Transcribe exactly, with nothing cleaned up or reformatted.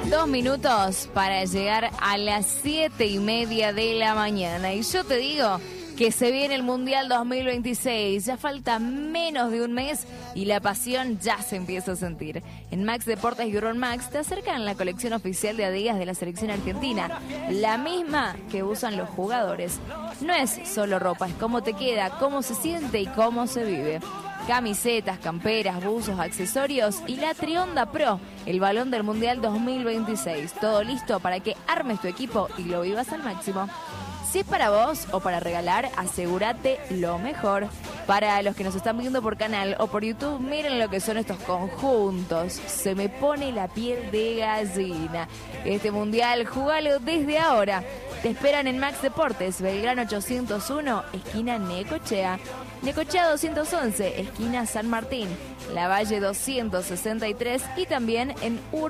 Dos minutos para llegar a las siete y media de la mañana. Y yo te digo que se viene el Mundial dos mil veintiséis. Ya falta menos de un mes y la pasión ya se empieza a sentir. En Max Deportes y Urban Max te acercan la colección oficial de Adidas de la selección argentina. La misma que usan los jugadores. No es solo ropa, es cómo te queda, cómo se siente y cómo se vive. Camisetas, camperas, buzos, accesorios y la Trionda Pro, el balón del Mundial dos mil veintiséis. Todo listo para que armes tu equipo y lo vivas al máximo. Si es para vos o para regalar, asegúrate lo mejor. Para los que nos están viendo por canal o por YouTube, miren lo que son estos conjuntos. Se me pone la piel de gallina. Este Mundial, jugalo desde ahora. Te esperan en Max Deportes, Belgrano ochocientos uno, esquina Necochea. Necochea doscientos once, esquina San Martín. Lavalle doscientos sesenta y tres y también en Ur